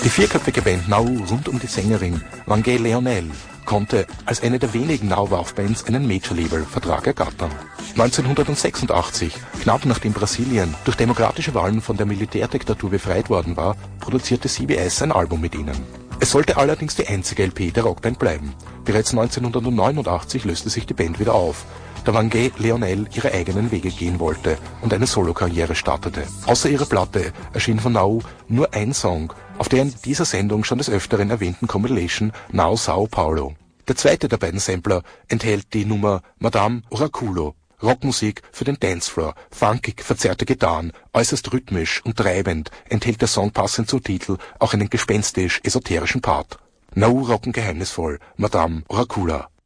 Die vierköpfige Band Nau rund um die Sängerin Wangué Leonel konnte als eine der wenigen Nau-Waf-Bands einen Major-Label-Vertrag ergattern. 1986, knapp nachdem Brasilien durch demokratische Wahlen von der Militärdiktatur befreit worden war, produzierte CBS ein Album mit ihnen. Es sollte allerdings die einzige LP der Rockband bleiben. Bereits 1989 löste sich die Band wieder auf, da Wangué Leonel ihre eigenen Wege gehen wollte und eine Solokarriere startete. Außer ihrer Platte erschien von Nau nur ein Song, auf der in dieser Sendung schon des Öfteren erwähnten Compilation Nau Sao Paulo. Der zweite der beiden Sampler enthält die Nummer Madame Oraculo, Rockmusik für den Dancefloor, funkig verzerrte Gitarren, äußerst rhythmisch und treibend enthält der Song passend zum Titel auch einen gespenstisch-esoterischen Part. Nau rocken geheimnisvoll, Madame Oracula.